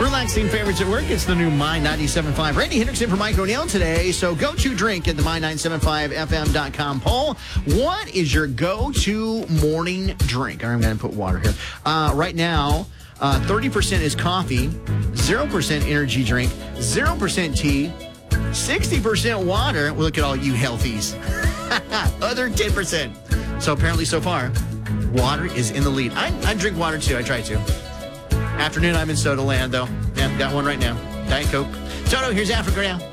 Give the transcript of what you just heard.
Relaxing favorites at work. It's the new My 97.5. Randy Hendrickson for Mike O'Neill today. So go-to drink at the My975FM.com poll. What is your go-to morning drink? I'm going to put water here. Right now, 30% is coffee, 0% energy drink, 0% tea, 60% water. Well, look at all you healthies. Other 10%. So apparently so far, water is in the lead. I drink water too. I try to. Afternoon, I'm in Soda Land, though. Yeah, got one right now. Diet Coke. Toto, here's Africa now.